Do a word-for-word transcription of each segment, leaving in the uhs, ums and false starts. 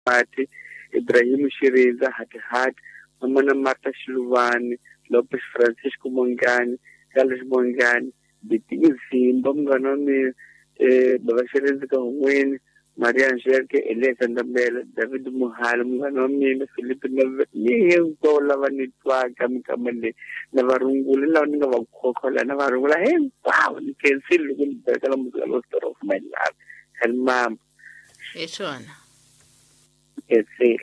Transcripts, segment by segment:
Mati, Ibrahim Shiriza, Hati Hat, Mamana Marta Shiluvani, Lopez Francisco Mongani, Carlos Mongani, Biti Zimba, Mganomi, Baba Shiriza Kahwin, Maria Angelke, Elisa Ndambele, David Muhal, Mganomi, Philippe Neve, Gola Vanitwa, Kamikamale, Navarungula, Navakola, Navarula, hey, wow, you can see looking better than the of my life. And mom, it's one. It's it.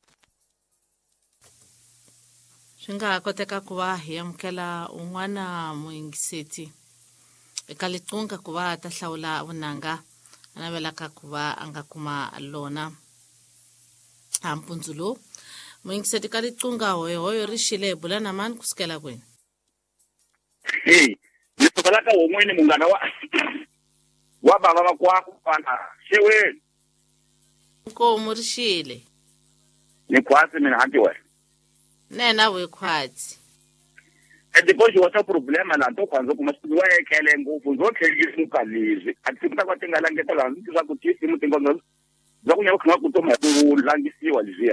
Shinga koteka kuwa hiyamkela unwana muingisiti. Ikalitunga kuwa tahlaula unanga. Anabelaka kuwa angakuma lona. Ampunzulu. Muingisiti kalitunga hoyo hoyo rishile bulana man kusikela kwen. Hey, nisokalaka umweni mungana wa. Wababa makwako pana. Shewe. Ko umurishile. Ni kwasi mina hantiwe. Nena we kwati. E depois wata problema la to kwanza kuma siwa ekele nguvu nzokheli ukalize. Atimta kwa tingala ngetela ntiza kutisi mutingo zakunya ukha kutoma kulangisiwa livia.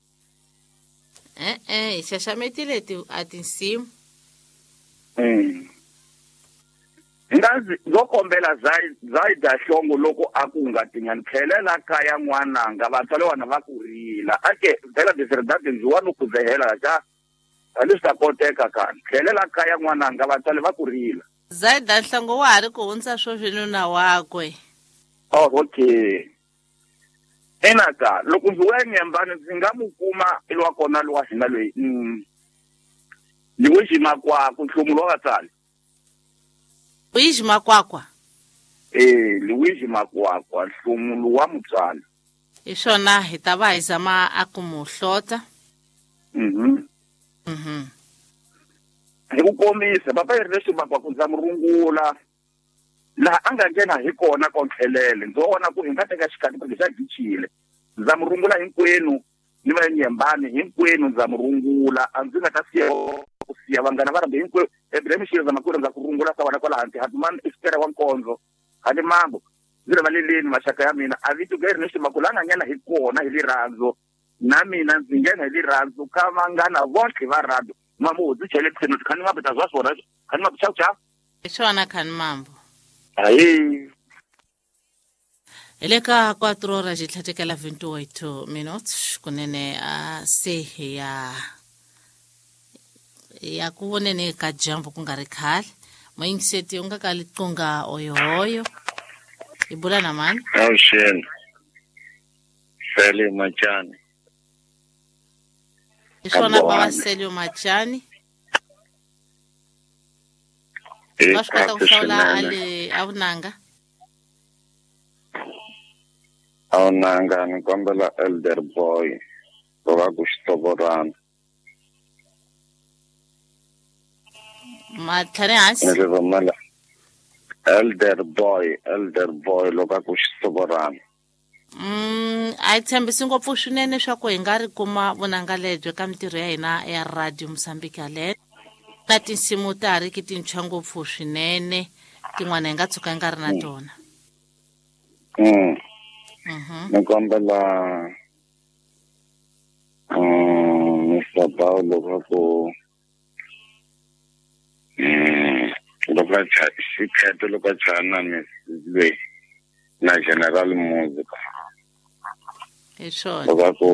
Eh eh, shashametile ti atinsimu. Mm. Ngazi zokombela zai zai da shongo loko akungatinga nkhelela kaya n'wananga vatswale wana va kurila ake phela diserdati ndziwani kuzehela ja alisa koteka kan khelela kaya n'wananga vatswale va kurila Zaida nhlango wa hari ku hundza swo vinuna wakwe. Oh okay. Enaka loko ndzi wa nyembani ndzi nga mu kuma ilwa kona lwa hina loyi mm ni wejima kwa kuhlumulo vatswale. Luigi Makwakwa. Eh, Luigi Makwakwa, hlumulu wa mutswala. Ishona hitaba izama akumuhlota. Mhm. Mhm. Ngikukombisa baba ireshi Makwakwa ndzamurungula. La anga ngena hi kona konkhelele. Ndzona ku hingateka xikati ku xa gichile. Ndzamurungula hinkwenu ni va nyembani hinkwenu ndzamurungula andzi nga ta siya ku siya vangana va rambe hinkwenu Ibrahim Shiriza makuru ndza kurungula sa wana kwala hanti hatman iskere wa nkonzo hadi mambo zile valeleni mashaka ya mina avitu gari nishi makulanga ngena hi kona hi liranzo na mina ndzi ngena hi liranzo kama ngana vonke va rado mamo udzi chele tseno khani ngapeta zwa swona khani ma chau chau Ishona khani mambo. Ayi Eleka quattro ore di tlatekela ventotto minuti kunene a se ya ya kuvonene ka jambo ku nga ri khale mayingiseti u nga ka liqonga oyohoyo i bula na mani Awusheni Sele Machani i swona baba Sele Machani va swi kota ku hlawula ale avunanga awunanga ni kombela elder boy va ku xitovorana matlhari hansi ni rhumela elder boy elder boy loko ku xitovorana mm a tshembisi ngopfu swinene swa ku hi nga ri kuma vunanga lebyo ka mitirho ya hina ya radio Mozambique ale na tinsimu ta ha ri ki tintshwa ngopfu swinene tin'wana hi nga tshuka hi nga ri na tona. mm Mhm. ni kombela um Mister Paulo va ku mm loko cha xikheto loko chana mi na general music Hi swona. loko ku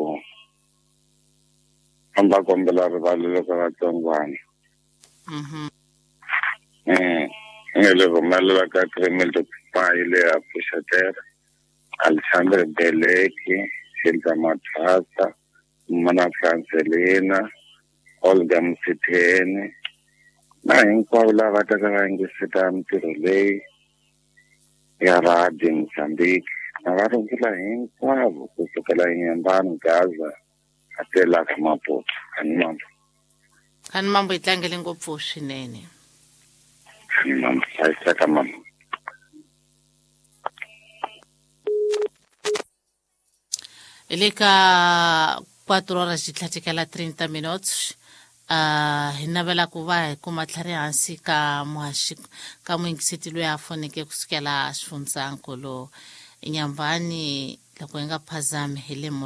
amba kombela rivalelo loko vatsongwana Mhm. mm ngele rhumela ka Kremel to file ya Pushatera Alexander Beleki Hilda Mathasa Mana Francelina Olga Msitheni na hinkwavo lava tekaka yingiseta mitirho leyi ya radio Mozambique na va rungula hinkwavo kusukela Nyembani Gaza atela ka Maputo kani mambo Kani mambo yi tlangele ngopfu swinene. kani mambo hlayiseka mambo Eleka quattro ore di tlatekela trenta minuti uh hi navela ku va hi kuma tlhari hansi ka muhaxi ka muingiseti loyi a foneke kusukela xifundzhankulu Nyambani loko hi nga phazami hi le